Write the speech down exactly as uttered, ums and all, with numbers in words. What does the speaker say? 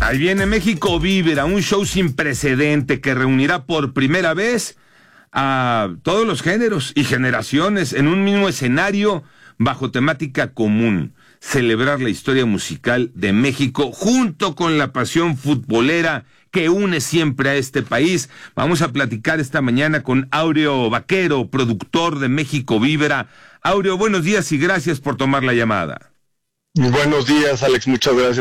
Ahí viene México Vibra, un show sin precedente que reunirá por primera vez a todos los géneros y generaciones en un mismo escenario bajo temática común. Celebrar la historia musical de México junto con la pasión futbolera que une siempre a este país. Vamos a platicar esta mañana con Áureo Baquero, productor de México Vibra. Áureo, buenos días y gracias por tomar la llamada. Buenos días, Alex, muchas gracias